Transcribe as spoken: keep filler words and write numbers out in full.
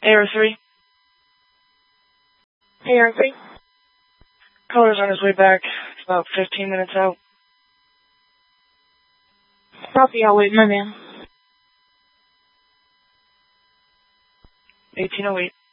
A R three. A R three. Color's on his way back. It's about fifteen minutes out. Copy, I'll wait my man. eighteen oh eight.